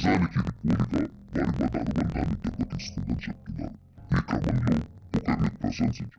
నిజానికి ఇది పోలిక వారి మధ్య అనుబంధాన్ని దెబ్బతీస్తుందని చెప్తున్నారు. ఈ క్రమంలో ఒకరిని ప్రశంసించడం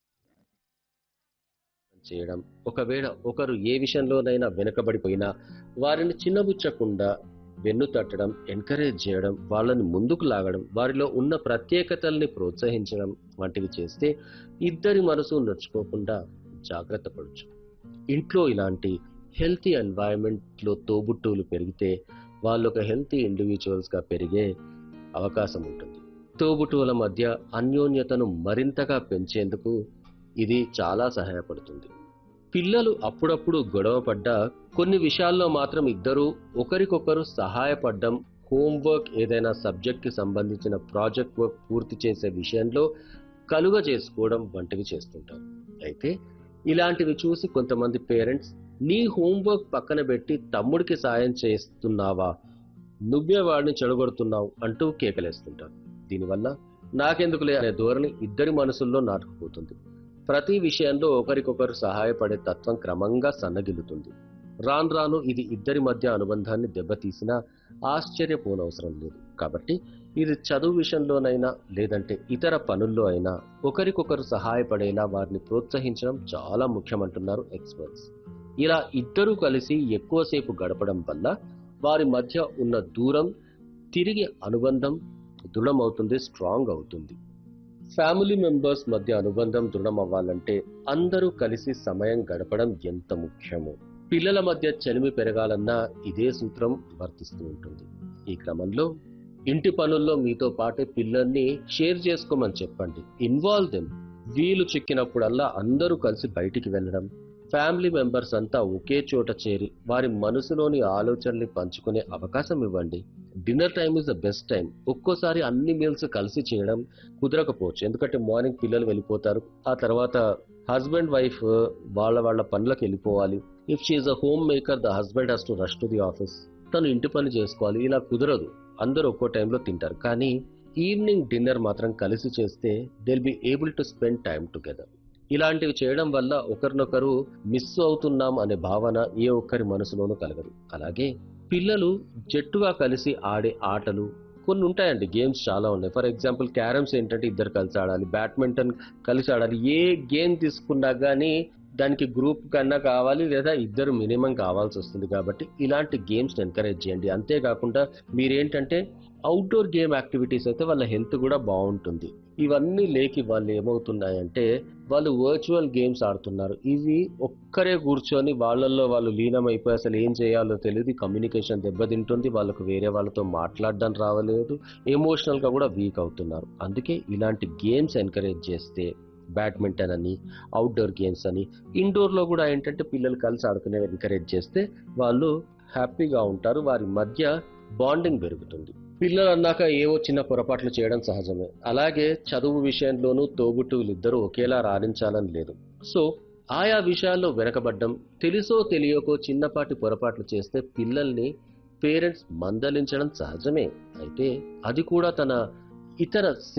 చేయడం, ఒకవేళ ఒకరు ఏ విషయంలోనైనా వెనుకబడిపోయినా వారిని చిన్నబుచ్చకుండా వెన్ను తట్టడం, ఎంకరేజ్ చేయడం, వాళ్ళని ముందుకు లాగడం, వారిలో ఉన్న ప్రత్యేకతల్ని ప్రోత్సహించడం వంటివి చేస్తే ఇద్దరి మనసు నొచ్చుకోకుండా జాగ్రత్త పడొచ్చు. ఇంట్లో ఇలాంటి హెల్తీ ఎన్వైరన్మెంట్లో తోబుట్టువులు పెరిగితే వాళ్ళు ఒక హెల్తీ ఇండివిజువల్స్గా పెరిగే అవకాశం ఉంటుంది. తోబుట్టువుల మధ్య అన్యోన్యతను మరింతగా పెంచేందుకు ఇది చాలా సహాయపడుతుంది. పిల్లలు అప్పుడప్పుడు గొడవ పడ్డా కొన్ని విషయాల్లో మాత్రం ఇద్దరు ఒకరికొకరు సహాయపడడం, హోంవర్క్ ఏదైనా సబ్జెక్ట్కి సంబంధించిన ప్రాజెక్ట్ వర్క్ పూర్తి చేసే విషయంలో కలుగ చేసుకోవడం వంటివి చేస్తుంటారు. అయితే ఇలాంటివి చూసి కొంతమంది పేరెంట్స్ నీ హోంవర్క్ పక్కన పెట్టి తమ్ముడికి సాయం చేస్తున్నావా, నువ్వే వాడిని చెడగొడుతున్నావు అంటూ కేకలేస్తుంటారు. దీనివల్ల నాకెందుకులే అనే ధోరణి ఇద్దరి మనసుల్లో నాటుకుపోతుంది. ప్రతి విషయంలో ఒకరికొకరు సహాయపడే తత్వం క్రమంగా సన్నగిల్లుతుంది. రాను రాను ఇది ఇద్దరి మధ్య అనుబంధాన్ని దెబ్బతీసినా ఆశ్చర్యపోనవసరం లేదు. కాబట్టి ఇది చదువు విషయంలోనైనా లేదంటే ఇతర పనుల్లో అయినా ఒకరికొకరు సహాయపడేలా వారిని ప్రోత్సహించడం చాలా ముఖ్యమంటున్నారు ఎక్స్పర్ట్స్. ఇలా ఇద్దరూ కలిసి ఎక్కువసేపు గడపడం వల్ల వారి మధ్య ఉన్న దూరం తిరిగి అనుబంధం దృఢమవుతుంది, స్ట్రాంగ్ అవుతుంది. ఫ్యామిలీ మెంబర్స్ మధ్య అనుబంధం దృఢం అవ్వాలంటే అందరూ కలిసి సమయం గడపడం ఎంత ముఖ్యమో. పిల్లల మధ్య చలిమి పెరగాలన్నా ఇదే సూత్రం వర్తిస్తూ ఉంటుంది. ఈ క్రమంలో ఇంటి పనుల్లో మీతో పాటే పిల్లల్ని షేర్ చేసుకోమని చెప్పండి, ఇన్వాల్వ్ దెమ్. వీలు చిక్కినప్పుడల్లా అందరూ కలిసి బయటికి వెళ్ళడం, ఫ్యామిలీ మెంబర్స్ అంతా ఒకే చోట చేరి వారి మనసులోని ఆలోచనల్ని పంచుకునే అవకాశం ఇవ్వండి. Dinner time is the best time. ఒక్కోసారి అన్ని మీల్స్ కలిసి చేయడం కుదరకపోవచ్చు, ఎందుకంటే మార్నింగ్ పిల్లలు వెళ్ళిపోతారు, ఆ తర్వాత హస్బెండ్ వైఫ్ వాళ్ళ పనులకు వెళ్ళిపోవాలి. If she is a home maker, the husband has to rush to the office, తను ఇంటి పని చేసుకోవాలి. ఇలా కుదరదు, అందరూ ఒక్కో టైంలో తింటారు. కానీ ఈవినింగ్ డిన్నర్ మాత్రం కలిసి చేస్తే they will be able to spend time together. ఇలాంటివి చేయడం వల్ల ఒకరినొకరు మిస్ అవుతున్నాం అనే భావన ఏ ఒక్కరి మనసులోనూ కలగదు. అలాగే పిల్లలు జట్టుగా కలిసి ఆడే ఆటలు కొన్ని ఉంటాయండి, గేమ్స్ చాలా ఉన్నాయి. ఫర్ ఎగ్జాంపుల్ క్యారమ్స్ ఏంటంటే ఇద్దరు కలిసి ఆడాలి, బ్యాడ్మింటన్ కలిసి ఆడాలి. ఏ గేమ్ తీసుకున్నా కానీ దానికి గ్రూప్ కన్నా కావాలి, లేదా ఇద్దరు మినిమం కావాల్సి వస్తుంది. కాబట్టి ఇలాంటి గేమ్స్ ఎంకరేజ్ చేయండి. అంతేకాకుండా మీరేంటంటే అవుట్డోర్ గేమ్ యాక్టివిటీస్ అయితే వాళ్ళ హెల్త్ కూడా బాగుంటుంది. ఇవన్నీ లేకి వాళ్ళు ఏమవుతున్నాయంటే వాళ్ళు వర్చువల్ గేమ్స్ ఆడుతున్నారు. ఇవి ఒక్కరే కూర్చొని వాళ్ళల్లో వాళ్ళు లీనమైపోయి అసలు ఏం చేయాలో తెలియదు, కమ్యూనికేషన్ దెబ్బతింటుంది, వాళ్ళకు వేరే వాళ్ళతో మాట్లాడడం రావలేదు, ఎమోషనల్గా కూడా వీక్ అవుతున్నారు. అందుకే ఇలాంటి గేమ్స్ ఎంకరేజ్ చేస్తే బ్యాడ్మింటన్ అని, అవుట్డోర్ గేమ్స్ అని, ఇండోర్లో కూడా ఏంటంటే పిల్లలు కలిసి ఆడుకునే ఎంకరేజ్ చేస్తే వాళ్ళు హ్యాపీగా ఉంటారు, వారి మధ్య బాండింగ్ పెరుగుతుంది. పిల్లలు అన్నాక ఏవో చిన్న పొరపాట్లు చేయడం సహజమే. అలాగే చదువు విషయంలోనూ తోబుట్టువులు ఇద్దరు ఒకేలా రాణించాలని లేదు. సో ఆయా విషయాల్లో వెనకబడ్డం, తెలుసో తెలియకో చిన్నపాటి పొరపాట్లు చేస్తే పిల్లల్ని పేరెంట్స్ మందలించడం సహజమే. అయితే అది కూడా తన ఇతర